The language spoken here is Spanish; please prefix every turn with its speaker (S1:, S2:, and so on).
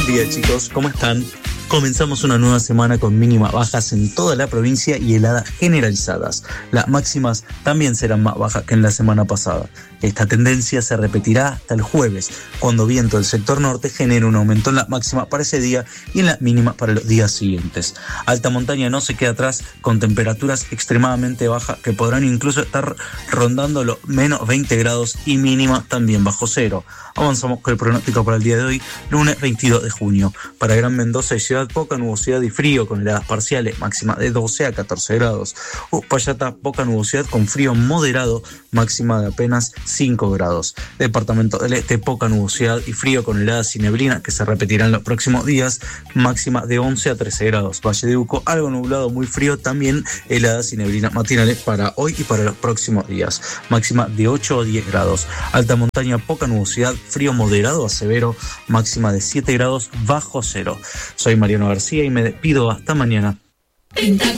S1: día, chicos, ¿cómo están? Comenzamos una nueva semana con mínimas bajas en toda la provincia y heladas generalizadas. Las máximas también serán más bajas que en la semana pasada. Esta tendencia se repetirá hasta el jueves, cuando viento del sector norte genere un aumento en la máxima para ese día y en la mínima para los días siguientes. Alta montaña no se queda atrás, con temperaturas extremadamente bajas que podrán incluso estar rondando los menos 20 grados y mínima también bajo cero. Avanzamos con el pronóstico para el día de hoy, lunes 22 de junio. Para Gran Mendoza y Ciudad, poca nubosidad y frío con heladas parciales, máxima de 12 a 14 grados. Uspallata, poca nubosidad con frío moderado, máxima de apenas 5 grados. Departamento del Este, poca nubosidad y frío con heladas y neblina que se repetirán los próximos días, máxima de 11 a 13 grados. Valle de Uco, algo nublado, muy frío, también heladas y neblina matinales para hoy y para los próximos días, máxima de 8 a 10 grados. Alta montaña, poca nubosidad, frío moderado a severo, máxima de 7 grados bajo cero. Soy Mariano García y me despido hasta mañana.